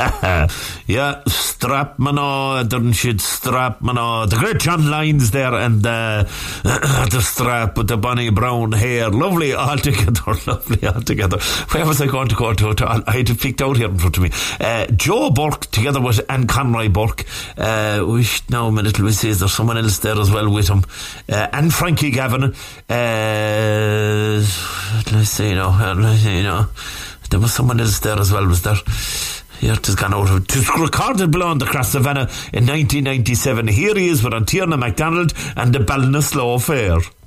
Yeah, Strapmano, Strapmano. The great John Lyons there, and the strap with the Bonnie Brown hair. Lovely altogether. Where was I going to go to? I had it picked out here in front of me. Joe Burke, together with Anne Conroy Burke. Now a minute, we see there's someone else there as well with him. And Frankie Gavin. Let's see now. There was someone else there as well, was there? Here it has gone out of it. It was recorded below on the Cross Savannah in 1997. Here he is with Tierna MacDonald and the Ballinasloe Fair.